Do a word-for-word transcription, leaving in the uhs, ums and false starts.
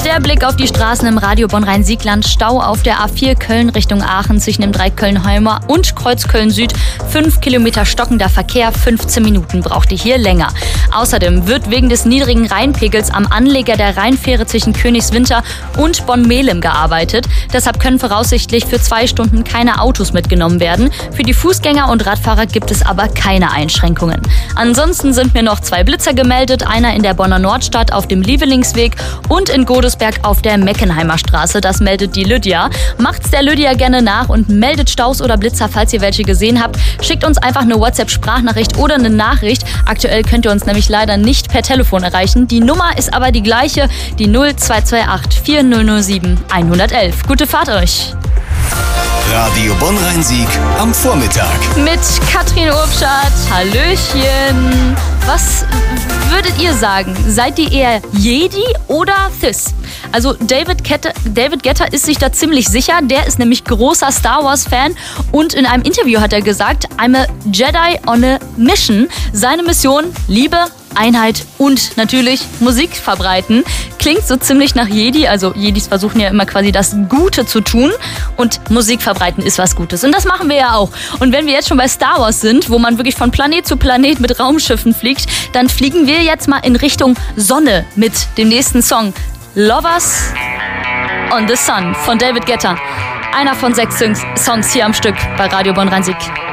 Der Blick auf die Straßen im Radio Bonn-Rhein-Sieg-Land. Stau auf der A vier Köln Richtung Aachen zwischen dem Dreieck Köln-Heumer und Kreuz Köln-Süd. Fünf Kilometer stockender Verkehr, fünfzehn Minuten braucht ihr hier länger. Außerdem wird wegen des niedrigen Rheinpegels am Anleger der Rheinfähre zwischen Königswinter und Bonn-Melem gearbeitet. Deshalb können voraussichtlich für zwei Stunden keine Autos mitgenommen werden. Für die Fußgänger und Radfahrer gibt es aber keine Einschränkungen. Ansonsten sind mir noch zwei Blitzer gemeldet. Einer in der Bonner Nordstadt auf dem Lievelingsweg und in Godesberg auf der Meckenheimer Straße. Das meldet die Lydia. Macht's der Lydia gerne nach und meldet Staus oder Blitzer, falls ihr welche gesehen habt. Schickt uns einfach eine WhatsApp-Sprachnachricht oder eine Nachricht. Aktuell könnt ihr uns nämlich leider nicht per Telefon erreichen. Die Nummer ist aber die gleiche, die null zwei zwei acht vier null null sieben eins eins eins. Gute Fahrt euch! Radio Bonn-Rhein-Sieg am Vormittag. Mit Katrin Urbschat. Hallöchen. Was würdet ihr sagen? Seid ihr eher Jedi oder Sith? Also David Guetta, David Guetta ist sich da ziemlich sicher. Der ist nämlich großer Star Wars-Fan. Und in einem Interview hat er gesagt, I'm a Jedi on a mission. Seine Mission, Liebe, Einheit und natürlich Musik verbreiten. Klingt so ziemlich nach Jedi, also Jedis versuchen ja immer quasi das Gute zu tun und Musik verbreiten ist was Gutes. Und das machen wir ja auch. Und wenn wir jetzt schon bei Star Wars sind, wo man wirklich von Planet zu Planet mit Raumschiffen fliegt, dann fliegen wir jetzt mal in Richtung Sonne mit dem nächsten Song. Lovers on the Sun von David Guetta. Einer von sechs Songs hier am Stück bei Radio Bonn-Rhein-Sieg.